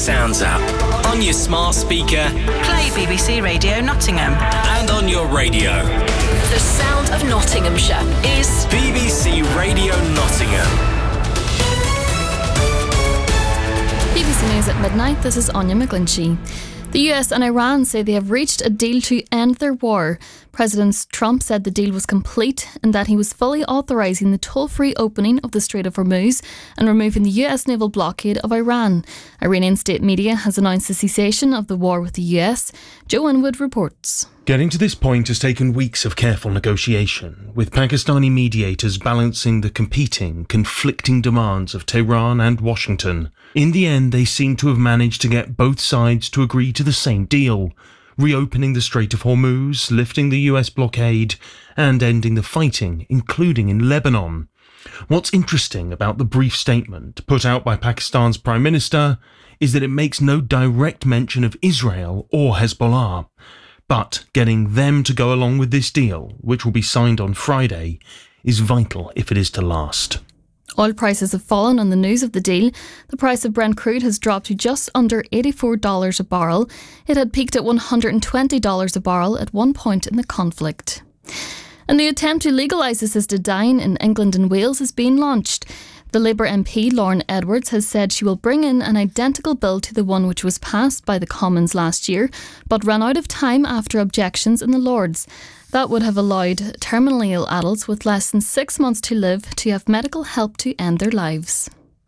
Sounds app, on your smart speaker, play BBC Radio Nottingham, and on your radio. The sound of Nottinghamshire is BBC Radio Nottingham. BBC News at midnight, this is Anya McGlinchey. The US and Iran say they have reached a deal to end their war. President Trump said the deal was complete and that he was fully authorising the toll-free opening of the Strait of Hormuz and removing the US naval blockade of Iran. Iranian state media has announced the cessation of the war with the US. Joe Inwood reports. Getting to this point has taken weeks of careful negotiation, with Pakistani mediators balancing the conflicting demands of Tehran and Washington. In the end, they seem to have managed to get both sides to agree to the same deal, reopening the Strait of Hormuz, lifting the US blockade, and ending the fighting, including in Lebanon. What's interesting about the brief statement put out by Pakistan's Prime Minister is that it makes no direct mention of Israel or Hezbollah. But getting them to go along with this deal, which will be signed on Friday, is vital if it is to last. Oil prices have fallen on the news of the deal. The price of Brent crude has dropped to just under $84 a barrel. It had peaked at $120 a barrel at one point in the conflict. A new attempt to legalise assisted dying in England and Wales is being launched. The Labour MP Lauren Edwards has said she will bring in an identical bill to the one which was passed by the Commons last year, but ran out of time after objections in the Lords. That would have allowed terminally ill adults with less than 6 months to live to have medical help to end their lives.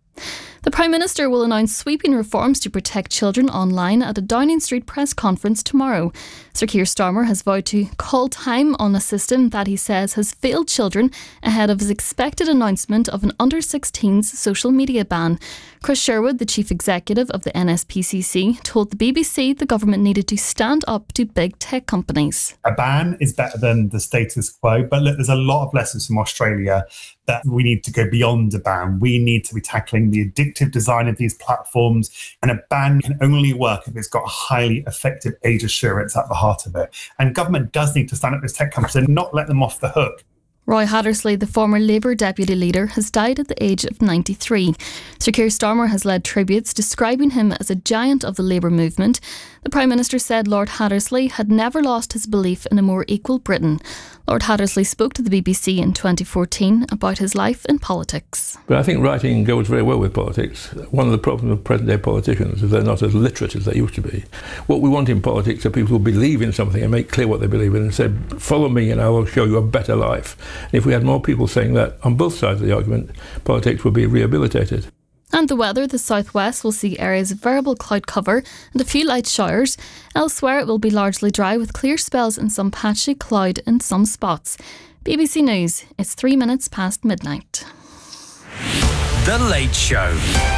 The Prime Minister will announce sweeping reforms to protect children online at a Downing Street press conference tomorrow. Sir Keir Starmer has vowed to call time on a system that he says has failed children ahead of his expected announcement of an under-16s social media ban. Chris Sherwood, the Chief Executive of the NSPCC, told the BBC the government needed to stand up to big tech companies. A ban is better than the status quo, but look, there's a lot of lessons from Australia that we need to go beyond a ban. We need to be tackling the addictive design of these platforms, and a ban can only work if it's got highly effective age assurance at the heart of it. And government does need to stand up with tech companies and not let them off the hook. Roy Hattersley, the former Labour deputy leader, has died at the age of 93. Sir Keir Starmer has led tributes describing him as a giant of the Labour movement. The Prime Minister said Lord Hattersley had never lost his belief in a more equal Britain. Lord Hattersley spoke to the BBC in 2014 about his life in politics. But I think writing goes very well with politics. One of the problems of present-day politicians is they're not as literate as they used to be. What we want in politics are people who believe in something and make clear what they believe in and say, follow me and I will show you a better life. And if we had more people saying that on both sides of the argument, politics would be rehabilitated. And the weather, the southwest will see areas of variable cloud cover and a few light showers. Elsewhere it will be largely dry with clear spells and some patchy cloud in some spots. BBC News, it's 3 minutes past midnight. The Late Show.